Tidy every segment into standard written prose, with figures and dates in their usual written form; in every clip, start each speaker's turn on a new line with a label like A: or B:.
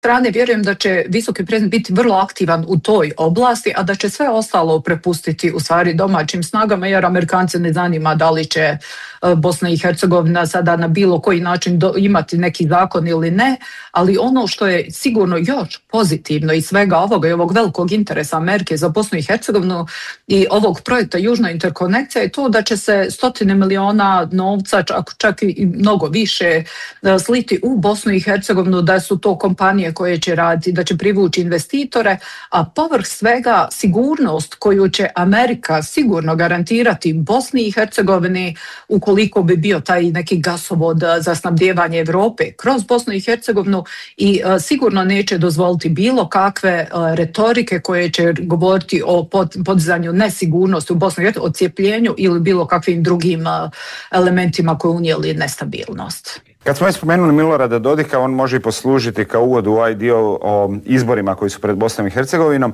A: strane vjerujem da će visoki predstavnik biti vrlo aktivan u toj oblasti, a da će sve ostalo prepustiti u stvari domaćim snagama, jer Amerikance ne zanima da li će Bosna i Hercegovina sada na bilo koji način imati neki zakon ili ne, ali ono što je sigurno još pozitivno iz svega ovoga i ovog velikog interesa Amerike za Bosnu i Hercegovinu i ovog projekta Južna interkonekcija je to da će se stotine miliona novca, čak i mnogo više, sliti u Bosnu i Hercegovinu, da su to kompanije koje će raditi, da će privući investitore, a povrh svega sigurnost koju će Amerika sigurno garantirati Bosni i Hercegovini ukoliko bi bio taj neki gasovod za snabdijevanje Europe kroz Bosnu i Hercegovinu, i sigurno neće dozvoliti bilo kakve retorike koje će govoriti o podizanju nesigurnosti u Bosni i Hercegovini, odcijepljenju ili bilo kakvim drugim elementima koji unijeli nestabilnost.
B: Kad smo već spomenuli Milorada Dodika, on može i poslužiti kao uvod u ovaj dio o izborima koji su pred Bosnom i Hercegovinom.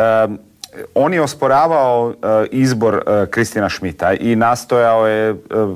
B: On je osporavao izbor Kristina Schmidta i nastojao je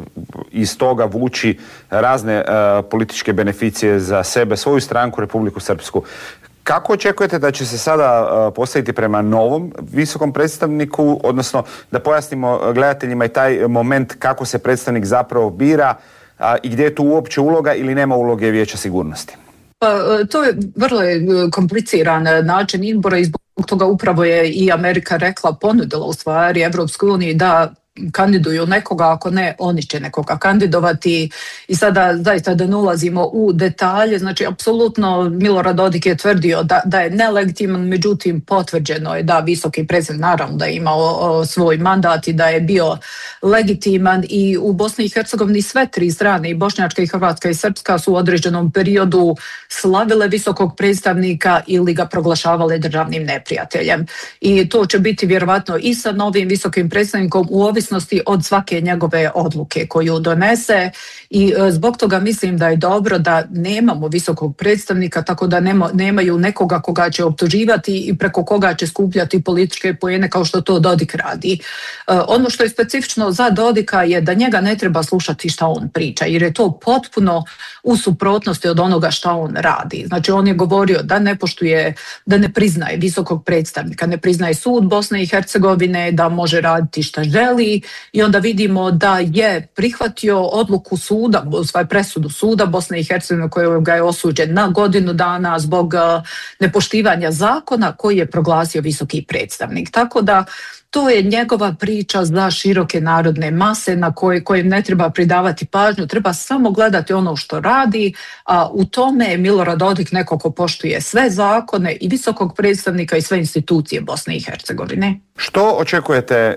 B: iz toga vući razne političke beneficije za sebe, svoju stranku, Republiku Srpsku. Kako očekujete da će se sada postaviti prema novom visokom predstavniku, odnosno da pojasnimo gledateljima i taj moment kako se predstavnik zapravo bira i gdje je tu uopće uloga ili nema uloge Vijeća sigurnosti?
A: Pa, to je vrlo kompliciran način izbora i zbog toga upravo je i Amerika ponudila u stvari Evropskoj uniji da kandiduju nekoga, ako ne, oni će nekoga kandidovati. I sada zaista da ne ulazimo u detalje, znači apsolutno Milorad Dodik je tvrdio da je nelegitiman, međutim potvrđeno je da visoki predsjednik naravno da je imao svoj mandat i da je bio legitiman, i u Bosni i Hercegovini sve tri strane, i bošnjačka i hrvatska i srpska, su u određenom periodu slavile visokog predstavnika ili ga proglašavale državnim neprijateljem. I to će biti vjerovatno i sa novim visokim predstavnikom u ovisnosti od svake njegove odluke koju donese, i zbog toga mislim da je dobro da nemamo visokog predstavnika, tako da nemaju nekoga koga će optuživati i preko koga će skupljati političke poene kao što to Dodik radi. Ono što je specifično za Dodika je da njega ne treba slušati šta on priča, jer je to potpuno u suprotnosti od onoga šta on radi. Znači on je govorio da ne poštuje, da ne priznaje visokog predstavnika, ne priznaje sud Bosne i Hercegovine, da može raditi šta želi, i onda vidimo da je prihvatio odluku suda, svoju presudu suda Bosne i Hercegovine koja ga je osuđen na godinu dana zbog nepoštivanja zakona koji je proglasio visoki predstavnik. Tako da to je njegova priča za široke narodne mase na koje ne treba pridavati pažnju, treba samo gledati ono što radi, a u tome je Milorad Dodik neko ko poštuje sve zakone i visokog predstavnika i sve institucije Bosne i Hercegovine.
B: Što očekujete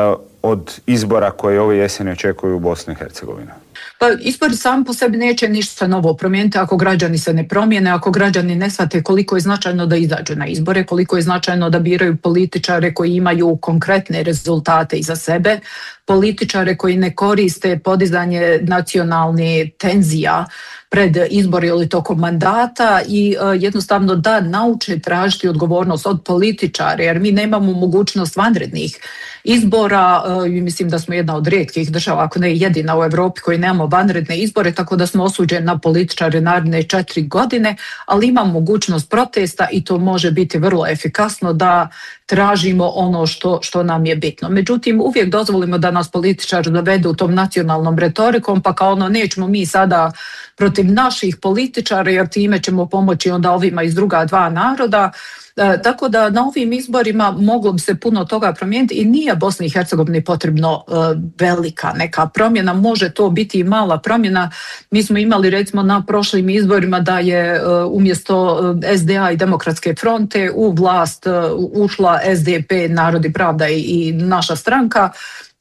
B: od izbora koje ove jeseni očekuju u Bosnu i Hercegovinu?
A: Pa izbori sam po sebi neće ništa novo promijeniti ako građani se ne promijene, ako građani ne shvate koliko je značajno da izađu na izbore, koliko je značajno da biraju političare koji imaju konkretne rezultate iza sebe, političare koji ne koriste podizanje nacionalnih tenzija pred izbore ili tokom mandata, i jednostavno da nauče tražiti odgovornost od političara, jer mi nemamo mogućnost vanrednih izbora. Mislim da smo jedna od rijetkih država, ako ne jedina u Europi, koji nemamo vanredne izbore, tako da smo osuđeni na političare naredne 4 godine, ali imamo mogućnost protesta i to može biti vrlo efikasno da tražimo ono što nam je bitno. Međutim, uvijek dozvolimo da nas političari dovedu tom nacionalnom retorikom, pa kao nećemo mi sada protiv naših političara, jer time ćemo pomoći onda ovima iz druga dva naroda. Tako da na ovim izborima moglo bi se puno toga promijeniti i nije Bosni i Hercegovini potrebno velika neka promjena, može to biti i mala promjena. Mi smo imali recimo na prošlim izborima da je umjesto SDA i Demokratske fronte u vlast ušla SDP, Narod i pravda i naša stranka.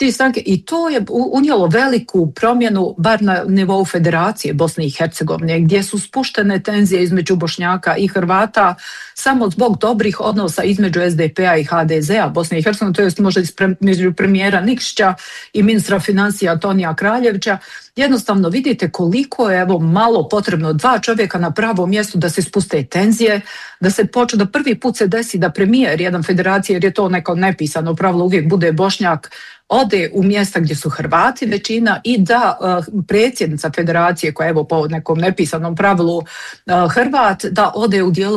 A: I to je unijelo veliku promjenu, bar na nivou Federacije Bosne i Hercegovine, gdje su spuštene tenzije između Bošnjaka i Hrvata samo zbog dobrih odnosa između SDP-a i HDZ-a Bosne i Hercegovine, to je možda između premijera Nikšića i ministra financija Tonija Kraljevića. Jednostavno vidite koliko je malo potrebno dva čovjeka na pravom mjestu da se spuste tenzije, da se počne, da prvi put se desi da premijer jedan federacije, jer je to neko nepisano pravilo, uvijek bude Bošnjak, ode u mjesta gdje su Hrvati većina i da predsjednica federacije, koja evo po nekom nepisanom pravilu Hrvat, da ode u dijelu